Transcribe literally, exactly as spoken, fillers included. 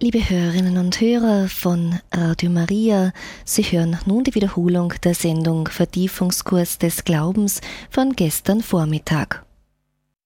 Liebe Hörerinnen und Hörer von Radio Maria, Sie hören nun die Wiederholung der Sendung Vertiefungskurs des Glaubens von gestern Vormittag.